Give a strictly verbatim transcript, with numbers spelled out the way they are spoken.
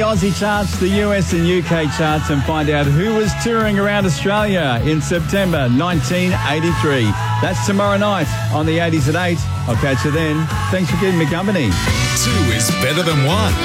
Aussie charts, the U S and U K charts, and find out who was touring around Australia in September nineteen eighty-three. That's tomorrow night on the eighties at eight. I'll catch you then. Thanks for keeping me company. Two is better than one.